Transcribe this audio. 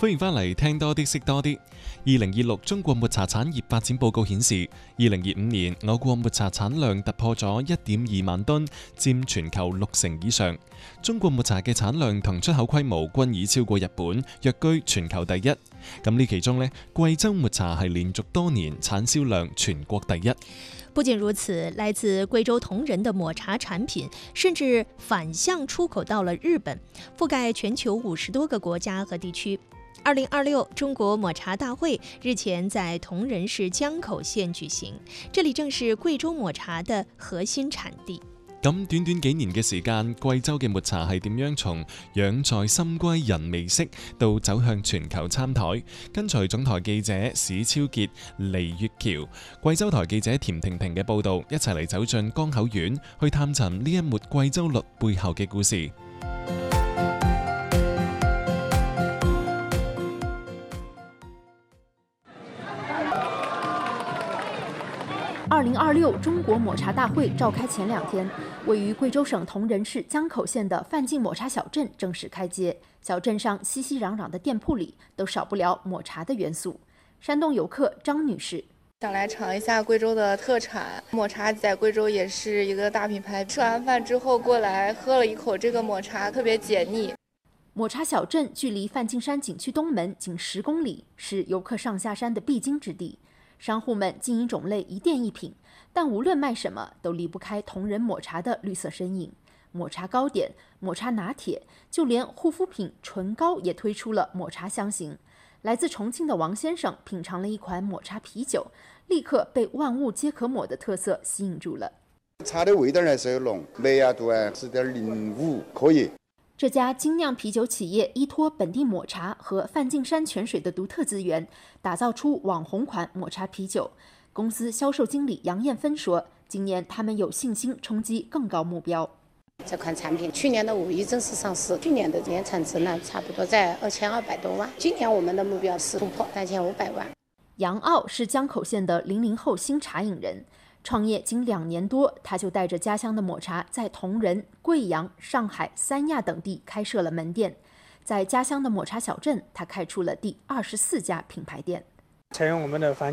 歡迎翻嚟聽多啲識多啲。2026中國抹茶產業發展報告顯示，2025年我國抹茶產量突破咗1.2萬噸，佔全球60%以上。中國抹茶嘅產量同出口規模均已超過日本，躍居全球第一。咁呢其中呢，貴州抹茶係連續多年產銷量全國第一。 不僅如此，來自貴州銅仁的抹茶產品甚至反向出口到了日本，覆蓋全球50多個國家和地區。2026中國抹茶大會日前在銅仁市江口縣舉行，這裡正是貴州抹茶的核心產地。 咁短短幾年嘅時間，貴州嘅抹茶係點樣從養在深閨人未識到走向全球參台？跟隨總台記者史超傑、黎月橋、貴州台記者田婷婷嘅報導，一齊嚟走進江口縣，去探尋呢一抹貴州綠背後嘅故事。 2026中國抹茶大會召開前2天，位於貴州省銅仁市江口縣的范進抹茶小鎮正式開街。小鎮上熙熙攘攘的店鋪裡都少不了抹茶的元素。山東遊客張女士想來嘗一下貴州的特產，抹茶在貴州也是一個大品牌。吃完飯之後過來喝了一口這個抹茶，特別解膩。 抹茶小鎮距離梵淨山景區東門僅10公里，是遊客上下山的必經之地。商戶們經營種類一店一品，但無論賣什麼都離不開銅仁抹茶的綠色身影。抹茶糕點、抹茶拿鐵，就連護膚品唇膏也推出了抹茶香型。來自重慶的王先生品嘗了一款抹茶啤酒，立刻被萬物皆可抹的特色吸引住了。 茶的味道還是濃，麥芽度10.05，可以。 這家精釀啤酒企業依託本地抹茶和梵淨山泉水的獨特資源，打造出網紅款抹茶啤酒。公司銷售經理楊艷芬說，今年他們有信心衝擊更高目標。 這款產品去年的5月正式上市，去年的年產值呢差不多在2200多萬，今年我們的目標是突破3500萬。 楊傲是江口縣的00後新茶飲人。創業僅2年多，他就帶着家鄉的抹茶，在銅仁、貴陽、上海、三亞等地開設了門店。在家鄉的抹茶小鎮，他開出了第24家品牌店。 採用我們的